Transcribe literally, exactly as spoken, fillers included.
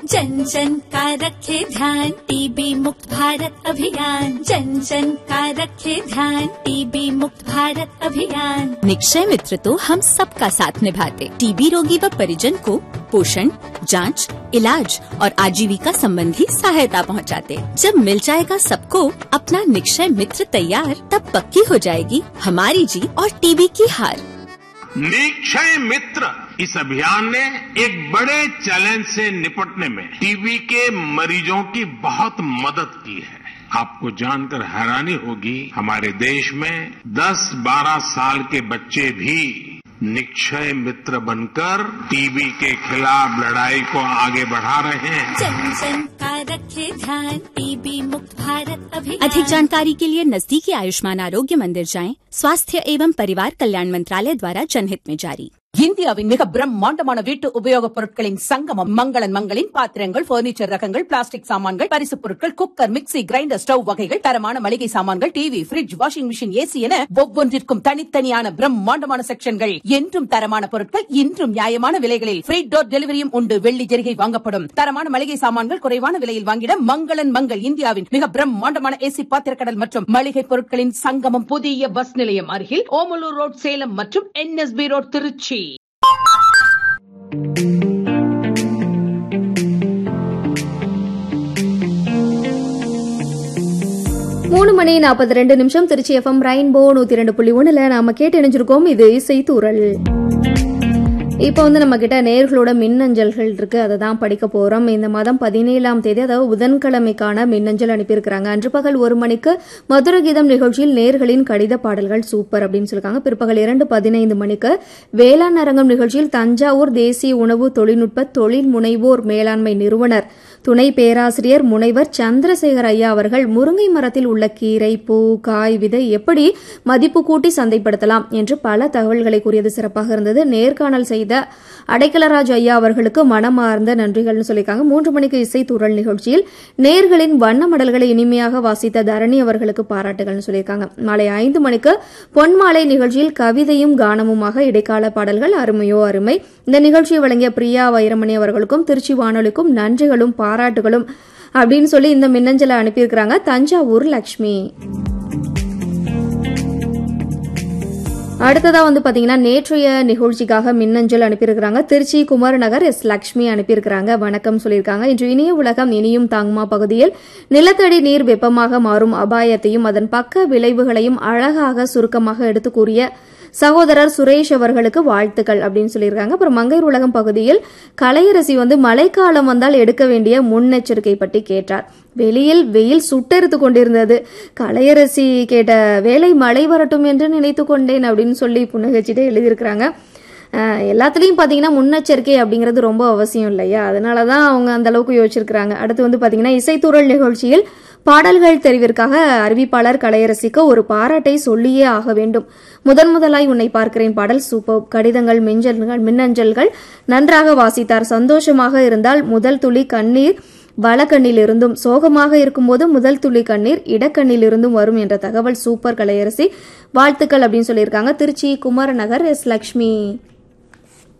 जन जन का रखे ध्यान, टीबी मुक्त भारत अभियान। जन जन का रखे ध्यान, टीबी मुक्त भारत अभियान। निक्षय मित्र तो हम सबका साथ निभाते। टीबी रोगी व परिजन को पोषण, जांच, इलाज और आजीविका संबंधी सहायता पहुंचाते। जब मिल जाएगा सबको अपना निक्षय मित्र तैयार, तब पक्की हो जाएगी हमारी जीत और टीबी की हार। निक्षय मित्र इस अभियान ने एक बड़े चैलेंज से निपटने में टीबी के मरीजों की बहुत मदद की है। आपको जानकर हैरानी होगी, हमारे देश में दस बारह साल के बच्चे भी निक्षय मित्र बनकर टीबी के खिलाफ लड़ाई को आगे बढ़ा रहे हैं। जन जन का रखे ध्यान, टीबी मुक्त भारत अभियान। अधिक जानकारी के लिए नजदीकी आयुष्मान आरोग्य मंदिर जाएं। स्वास्थ्य एवं परिवार कल्याण मंत्रालय द्वारा जनहित में जारी। இந்தியாவின் மிக பிரம்மாண்டமான வீட்டு உபயோகப் பொருட்களின் சங்கமம் மங்களன் மங்களின் பாத்திரங்கள், பர்னிச்சர் ரகங்கள், பிளாஸ்டிக் சாமான்கள், பரிசுப் பொருட்கள், குக்கர், மிக்ஸி, கிரைண்டர், ஸ்டவ் வகைகள், தரமான மளிகை சாமான்கள், TV, fridge, washing machine, AC என ஒவ்வொன்றிற்கும் தனித்தனியான பிரம்மாண்டமான செக்ஷன்கள். என்றும் தரமான பொருட்கள், இன்றும் நியாயமான விலைகளில் ஃப்ரீ டோர் டெலிவரியும் உண்டு. வெள்ளி ஜெரிகை வாங்கப்படும். தரமான மளிகை சாமான்கள் குறைவான விலையில் வாங்கிட மங்களன் மங்கள் இந்தியாவின் மிக பிரம்மாண்டமான ஏசி பாத்திரக்கடல் மற்றும் மளிகை பொருட்களின் சங்கமம். புதிய பஸ் நிலையம் அருகில் ஓமலூர் ரோட் சேலம் மற்றும் என்எஸ்பி ரோட் திருச்சி. மூணு மணி நாற்பத்தி ரெண்டு நிமிஷம் திருச்சி எஃப்எம் ரெயின்போ நூத்தி ரெண்டு புள்ளி ஒண்ணுல நாம கேட்டு இணைஞ்சிருக்கோம். இது இசை தூரல். இப்போ வந்து நம்ம கிட்ட நேர்களோட மின்னஞ்சல்கள் இருக்கு, அதை தான் படிக்க போறோம். இந்த மாதம் பதினேழாம் தேதி, அதாவது புதன்கிழமைக்கான மின்னஞ்சல் அனுப்பியிருக்கிறாங்க. அன்று பகல் ஒரு மணிக்கு மதுர கீதம் நிகழ்ச்சியில் நேர்களின் கடித பாடல்கள் சூப்பர் அப்படின்னு சொல்லிருக்காங்க. பிற்பகல் இரண்டு பதினைந்து மணிக்கு வேளாண் அரங்கம் நிகழ்ச்சியில் தஞ்சாவூர் தேசிய உணவு தொழில்நுட்ப தொழில் முனைவோர் மேலாண்மை நிறுவனர் துணை பேராசிரியர் முனைவர் சந்திரசேகர் ஐயா அவர்கள் முருங்கை மரத்தில் உள்ள கீரை, பூ, காய், விதை எப்படி மதிப்பு கூட்டி சந்தைப்படுத்தலாம் என்று பல தகவல்களை கூறியது சிறப்பாக இருந்தது. நேர்காணல் செய்த அடைக்கலராஜ் ஐயா அவர்களுக்கு மனமார்ந்த நன்றிகள்னு சொல்லியிருக்காங்க. மூன்று மணிக்கு இசை தூரல் நிகழ்ச்சியில் நேர்களின் வண்ண மடல்களை இனிமையாக வாசித்த தரணி அவர்களுக்கு பாராட்டுகள்னு சொல்லியிருக்காங்க. மாலை ஐந்து மணிக்கு பொன்மாலை நிகழ்ச்சியில் கவிதையும் கானமுமாக இடைக்கால பாடல்கள் அருமையோ அருமை. இந்த நிகழ்ச்சியை வழங்கிய பிரியா வைரமணி அவர்களுக்கும் திருச்சி வானொலிக்கும் நன்றிகளும் பாராட்டுகளும் அப்படின்னு சொல்லி இந்த மின்னஞ்சலை அனுப்பியிருக்கிறாங்க தஞ்சாவூர் லட்சுமி. அடுத்ததா வந்து பாத்தீங்கன்னா நேற்றைய நிகழ்ச்சிக்காக மின்னஞ்சல் அனுப்பியிருக்கிறாங்க திருச்சி குமாரநகர் எஸ் லட்சுமி அனுப்பியிருக்கிறாங்க. வணக்கம் சொல்லியிருக்காங்க. இன்று இனிய உலகம் இனியும் தாங்குமா பகுதியில் நிலத்தடி நீர் வெப்பமாக மாறும் அபாயத்தையும் அதன் பக்க விளைவுகளையும் அழகாக சுருக்கமாக எடுத்து கூறிய சகோதரர் சுரேஷ் அவர்களுக்கு வாழ்த்துக்கள் அப்படின்னு சொல்லியிருக்காங்க. அப்புறம் மங்கையர் உலகம் பகுதியில் கலையரசி வந்து மழைக்காலம் வந்தால் எடுக்க வேண்டிய முன்னெச்சரிக்கை பற்றி கேட்டார். வெளியில் வெயில் சுட்டெடுத்து கொண்டிருந்தது. கலையரசி கேட்ட வேலை மழை வரட்டும் என்று நினைத்து கொண்டேன் அப்படின்னு சொல்லி புன்னகைச்சிட்டே எழுதியிருக்கிறாங்க. எல்லாத்துலயும் பாத்தீங்கன்னா முன்னெச்சரிக்கை அப்படிங்கிறது ரொம்ப அவசியம் இல்லையா, அதனாலதான் அவங்க அந்த அளவுக்கு யோசிச்சிருக்கிறாங்க. அடுத்து வந்து பாத்தீங்கன்னா இசைத்தூரல் நிகழ்ச்சியில் பாடல்கள் தெரிவிற்காக அறிவிப்பாளர் கலையரசிக்கு ஒரு பாராட்டை சொல்லியே ஆக வேண்டும். முதன் முதலாய் உன்னை பார்க்கிறேன் பாடல் சூப்பர். கடிதங்கள், மின்னஞ்சல்கள் மின்னஞ்சல்கள் நன்றாக வாசித்தார். சந்தோஷமாக இருந்தால் முதல் துளி கண்ணீர் வலக்கண்ணில் இருந்தும், சோகமாக இருக்கும்போது முதல் துளி கண்ணீர் இடக்கண்ணில் இருந்தும் வரும் என்ற தகவல் சூப்பர் கலையரசி, வாழ்த்துக்கள் அப்படின்னு சொல்லியிருக்காங்க திருச்சி குமாரநகர் எஸ் லட்சுமி.